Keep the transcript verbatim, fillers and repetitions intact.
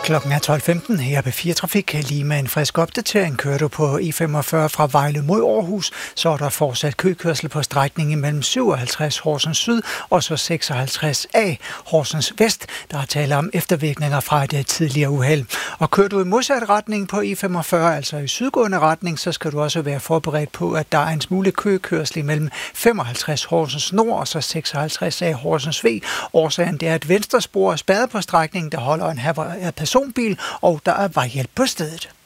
Klokken er tolv femten her på fire Trafik. Lige med en frisk opdatering kører du på E femogfyrre fra Vejle mod Aarhus, så er der fortsat køkørsel på strækningen mellem syvoghalvtreds Horsens Syd og så seksoghalvtreds A Horsens Vest. Der er tale om eftervirkninger fra et tidligere uheld. Og kører du i modsat retning på E femogfyrre, altså i sydgående retning, så skal du også være forberedt på, at der er en smule køkørsel mellem femoghalvtreds Horsens Nord og så seksoghalvtreds A Horsens V. Årsagen det er, at venstre spor er spadet på strækningen, der holder en personbil, og der er vejhjælp på stedet.